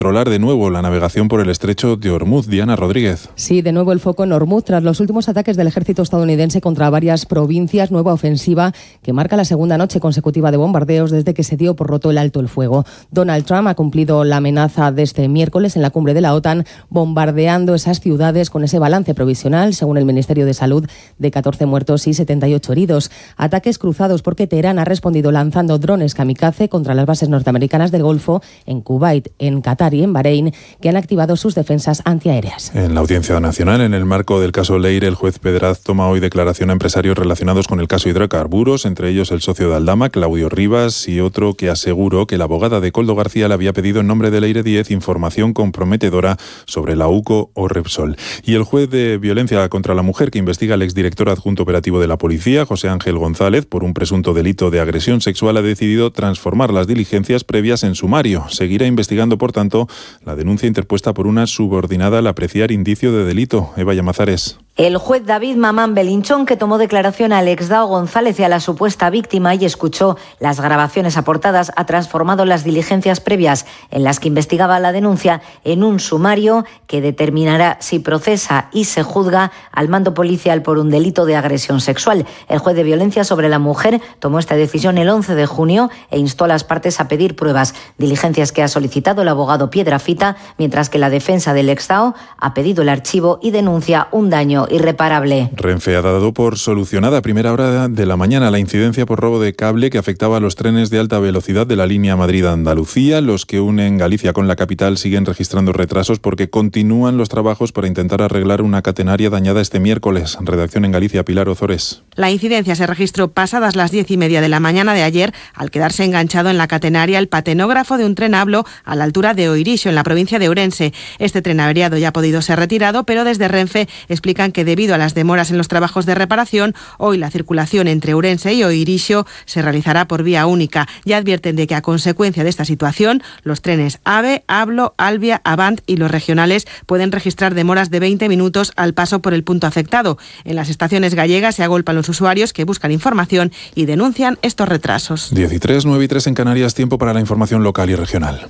controlar de nuevo la navegación por el estrecho de Ormuz. Diana Rodríguez. Sí, de nuevo el foco en Ormuz tras los últimos ataques del ejército estadounidense contra varias provincias. Nueva ofensiva que marca la segunda noche consecutiva de bombardeos desde que se dio por roto el alto el fuego. Donald Trump ha cumplido la amenaza de este miércoles en la cumbre de la OTAN, bombardeando esas ciudades con ese balance provisional, según el Ministerio de Salud, de 14 muertos y 78 heridos. Ataques cruzados porque Teherán ha respondido lanzando drones kamikaze contra las bases norteamericanas del Golfo, en Kuwait, en Qatar y en Bahrein, que han activado sus defensas antiaéreas. En la Audiencia Nacional, en el marco del caso Leire, el juez Pedraz toma hoy declaración a empresarios relacionados con el caso hidrocarburos, entre ellos el socio de Aldama, Claudio Rivas, y otro que aseguró que la abogada de Koldo García le había pedido en nombre de Leire 10 información comprometedora sobre la UCO o Repsol. Y el juez de violencia contra la mujer que investiga al exdirector adjunto operativo de la policía, José Ángel González, por un presunto delito de agresión sexual, ha decidido transformar las diligencias previas en sumario. Seguirá investigando, por tanto, la denuncia interpuesta por una subordinada al apreciar indicio de delito. Eva Llamazares. El juez David Mamán Belinchón, que tomó declaración al exdao González y a la supuesta víctima y escuchó las grabaciones aportadas, ha transformado las diligencias previas en las que investigaba la denuncia en un sumario que determinará si procesa y se juzga al mando policial por un delito de agresión sexual. El juez de violencia sobre la mujer tomó esta decisión el 11 de junio e instó a las partes a pedir pruebas, diligencias que ha solicitado el abogado Piedrafita, mientras que la defensa del exdao ha pedido el archivo y denuncia un daño irreparable. Renfe ha dado por solucionada a primera hora de la mañana la incidencia por robo de cable que afectaba a los trenes de alta velocidad de la línea Madrid-Andalucía. Los que unen Galicia con la capital siguen registrando retrasos porque continúan los trabajos para intentar arreglar una catenaria dañada este miércoles. Redacción en Galicia, Pilar Ozores. La incidencia se registró pasadas las 10:30 de la mañana de ayer al quedarse enganchado en la catenaria el patenógrafo de un tren Ablo a la altura de Oirixo, en la provincia de Ourense. Este tren averiado ya ha podido ser retirado, pero desde Renfe explican que debido a las demoras en los trabajos de reparación, hoy la circulación entre Ourense y Oirixo se realizará por vía única. Ya advierten de que a consecuencia de esta situación, los trenes AVE, Ablo, Albia, Avant y los regionales pueden registrar demoras de 20 minutos al paso por el punto afectado. En las estaciones gallegas se agolpan los usuarios que buscan información y denuncian estos retrasos. 10:03, 9:03 en Canarias, tiempo para la información local y regional.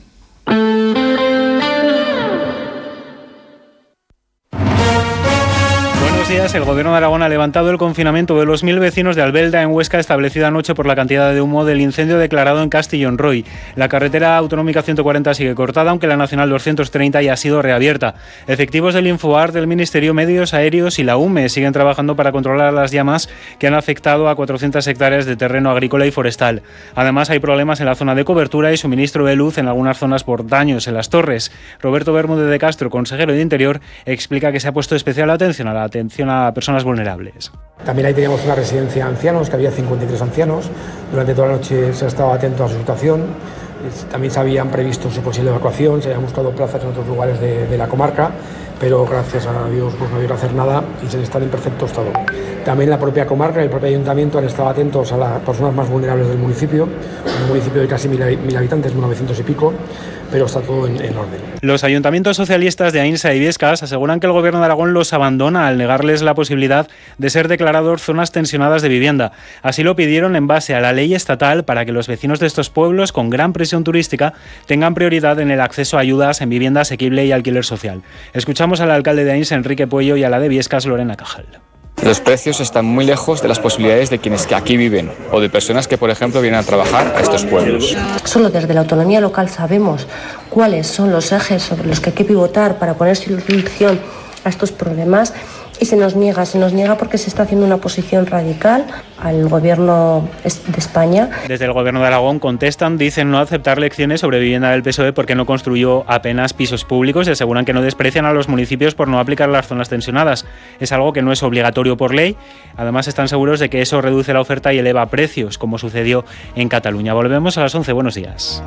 El Gobierno de Aragón ha levantado el confinamiento de los 1.000 vecinos de Albelda, en Huesca, establecido anoche por la cantidad de humo del incendio declarado en Castillón Roy. La carretera autonómica 140 sigue cortada, aunque la nacional 230 ya ha sido reabierta. Efectivos del Infoart, del Ministerio, medios aéreos y la UME siguen trabajando para controlar las llamas que han afectado a 400 hectáreas de terreno agrícola y forestal. Además, hay problemas en la zona de cobertura y suministro de luz en algunas zonas por daños en las torres. Roberto Bermúdez de Castro, consejero de Interior, explica que se ha puesto especial atención a personas vulnerables. También ahí teníamos una residencia de ancianos, que había 53 ancianos. Durante toda la noche se ha estado atento a su situación. También se habían previsto su posible evacuación, se habían buscado plazas en otros lugares de la comarca, pero gracias a Dios pues no había que hacer nada y se están en perfecto estado. También la propia comarca y el propio ayuntamiento han estado atentos a las personas más vulnerables del municipio, un municipio de casi 1.000 habitantes, 900 y pico, pero está todo en orden. Los ayuntamientos socialistas de Ainsa y Biescas aseguran que el Gobierno de Aragón los abandona al negarles la posibilidad de ser declarados zonas tensionadas de vivienda. Así lo pidieron en base a la ley estatal para que los vecinos de estos pueblos con gran presión turística tengan prioridad en el acceso a ayudas en vivienda asequible y alquiler social. Escuchamos al alcalde de Ainsa, Enrique Puello, y a la de Biescas, Lorena Cajal. Los precios están muy lejos de las posibilidades de quienes que aquí viven o de personas que, por ejemplo, vienen a trabajar a estos pueblos. Solo desde la autonomía local sabemos cuáles son los ejes sobre los que hay que pivotar para poner solución a estos problemas y se nos niega porque se está haciendo una oposición radical al Gobierno de España. Desde el Gobierno de Aragón contestan, dicen no aceptar lecciones sobre vivienda del PSOE porque no construyó apenas pisos públicos y aseguran que no desprecian a los municipios por no aplicar las zonas tensionadas. Es algo que no es obligatorio por ley. Además, están seguros de que eso reduce la oferta y eleva precios, como sucedió en Cataluña. Volvemos a las 11. Buenos días.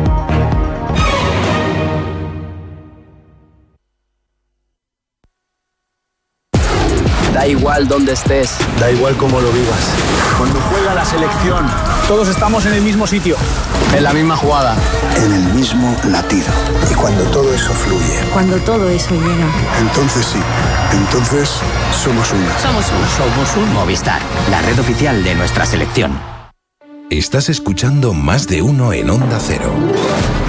Da igual dónde estés, da igual cómo lo vivas. Cuando juega la selección, todos estamos en el mismo sitio, en la misma jugada, en el mismo latido. Y cuando todo eso fluye, cuando todo eso llega, entonces sí, entonces somos uno. Somos un Movistar, la red oficial de nuestra selección. Estás escuchando Más de Uno en Onda Cero.